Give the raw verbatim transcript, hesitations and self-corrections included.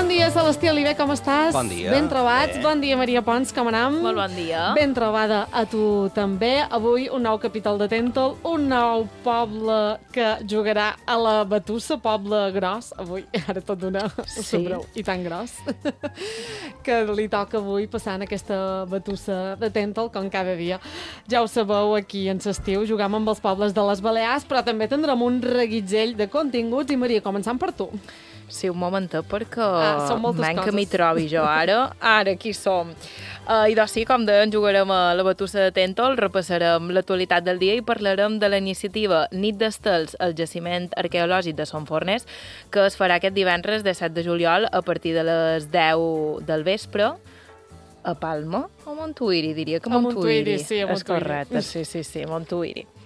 Bon dia, Celestí Oliver, com estàs? Bon dia. Ben trobats. Bé. Bon dia, Maria Pons, com anam? Molt bon dia. Ben trobada a tu també. Avui un nou capítol de Tèntol, un nou poble que jugarà a la Batussa, poble gros. Avui, ara tot d'una, ho Sí. sabreu, i tan gros, que li toca avui passar en aquesta Batussa de Tèntol, com cada dia. Ja ho sabeu, aquí en l'estiu jugam amb els pobles de les Balears, però també tindrem un reguitzell de continguts. I Maria, començant per tu. Sí, un momentet, perquè Ah, són moltes manca coses. m'hi trobi jo ara. Ara, aquí som. Uh, I doncs sí, com deien, jugarem a la Batussa de Tèntol, repassarem l'actualitat del dia i parlarem de la iniciativa Nit d'Estels al jaciment arqueològic de Son Forners, que es farà aquest divendres de set de juliol a partir de les deu del vespre a Palma o Montuïri, diria que A Montuïri. Montuïri, sí, a És Montuïri. correcte, sí, sí, sí, Montuïri.